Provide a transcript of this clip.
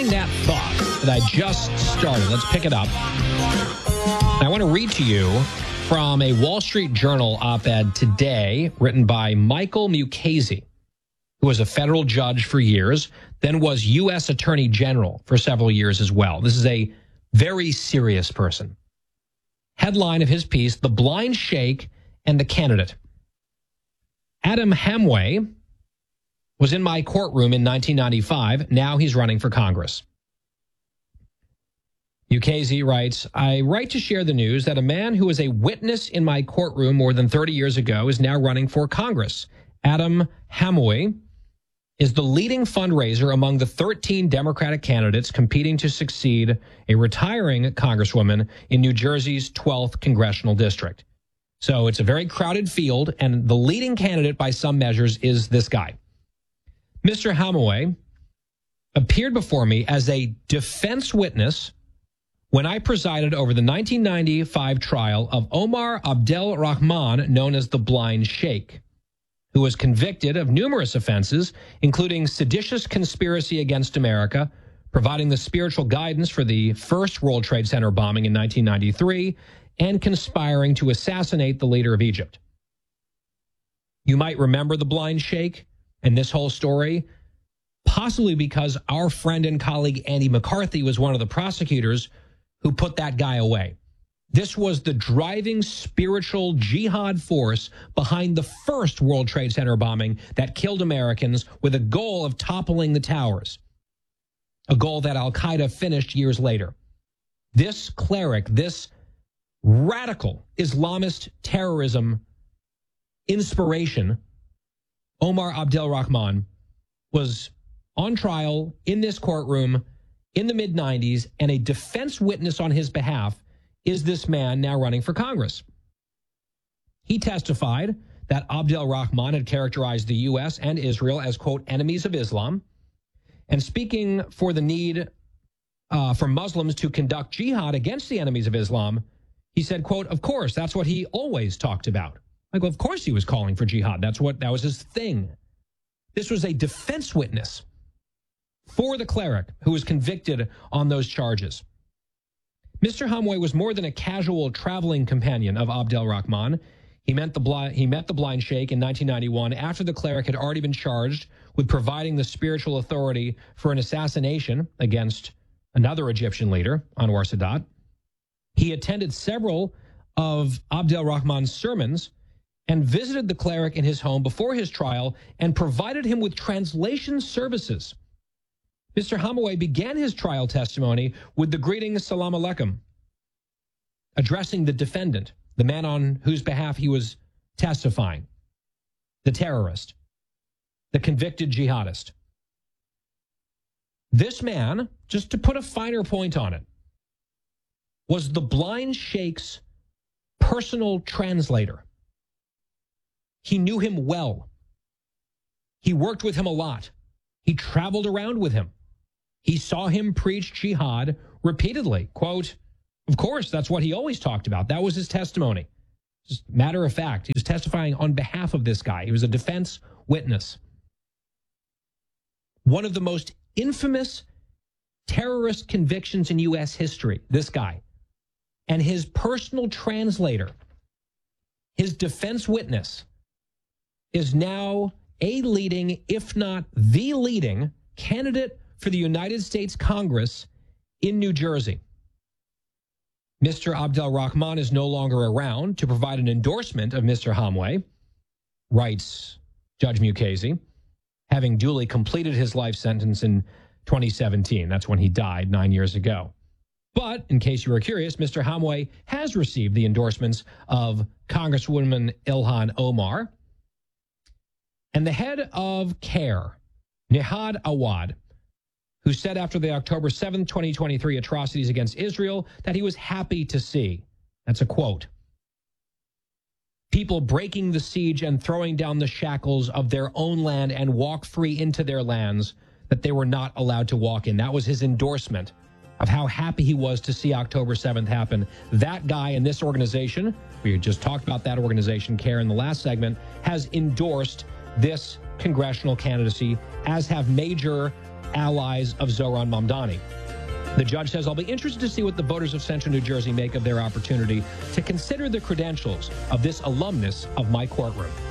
train that thought that I just started, let's pick it up. I want to read to you from a Wall Street Journal op-ed today written by Michael Mukasey, who was a federal judge for years, then was U.S. Attorney General for several years as well. This is a very serious person. Headline of his piece, The Blind Sheikh and the Candidate. Adam Hamway was in my courtroom in 1995. Now he's running for Congress. Mukasey writes, I write to share the news that a man who was a witness in my courtroom more than 30 years ago is now running for Congress. Adam Hamway is the leading fundraiser among the 13 Democratic candidates competing to succeed a retiring congresswoman in New Jersey's 12th congressional district. So it's a very crowded field, and the leading candidate by some measures is this guy. Mr. Hamway appeared before me as a defense witness when I presided over the 1995 trial of Omar Abdel Rahman, known as the Blind Sheikh, who was convicted of numerous offenses, including seditious conspiracy against America, providing the spiritual guidance for the first World Trade Center bombing in 1993, and conspiring to assassinate the leader of Egypt. You might remember the Blind Sheikh and this whole story, possibly because our friend and colleague Andy McCarthy was one of the prosecutors who put that guy away. This was the driving spiritual jihad force behind the first World Trade Center bombing that killed Americans with a goal of toppling the towers, a goal that al-Qaeda finished years later. This cleric, this radical Islamist terrorism inspiration, Omar Abdel Rahman, was on trial in this courtroom in the mid-90s, and a defense witness on his behalf is this man now running for Congress. He testified that Abdel Rahman had characterized the U.S. and Israel as, quote, enemies of Islam, and speaking for the need for Muslims to conduct jihad against the enemies of Islam, he said, quote, of course, that's what he always talked about. I go, of course he was calling for jihad. That was his thing. This was a defense witness for the cleric who was convicted on those charges. Mr. Hamway was more than a casual traveling companion of Abdel Rahman. He met the Blind Sheikh in 1991 after the cleric had already been charged with providing the spiritual authority for an assassination against another Egyptian leader, Anwar Sadat. He attended several of Abdel Rahman's sermons and visited the cleric in his home before his trial and provided him with translation services. Mr. Hamway began his trial testimony with the greeting, Salam Alaikum, addressing the defendant, the man on whose behalf he was testifying, the terrorist, the convicted jihadist. This man, just to put a finer point on it, was the Blind Sheikh's personal translator. He knew him well. He worked with him a lot. He traveled around with him. He saw him preach jihad repeatedly. Quote, of course, that's what he always talked about. That was his testimony. Just matter of fact, he was testifying on behalf of this guy. He was a defense witness. One of the most infamous terrorist convictions in U.S. history, this guy. And his personal translator, his defense witness, is now a leading, if not the leading, candidate for the United States Congress in New Jersey. Mr. Abdel Rahman is no longer around to provide an endorsement of Mr. Hamway, writes Judge Mukasey, having duly completed his life sentence in 2017. That's when he died 9 years ago. But, in case you were curious, Mr. Hamway has received the endorsements of Congresswoman Ilhan Omar and the head of CARE, Nihad Awad, who said after the October 7, 2023 atrocities against Israel that he was happy to see, that's a quote, people breaking the siege and throwing down the shackles of their own land and walk free into their lands that they were not allowed to walk in. That was his endorsement of how happy he was to see October 7th happen. That guy in this organization, we just talked about that organization, CARE, in the last segment, has endorsed this congressional candidacy, as have major allies of Zohran Mamdani. The judge says, I'll be interested to see what the voters of Central New Jersey make of their opportunity to consider the credentials of this alumnus of my courtroom.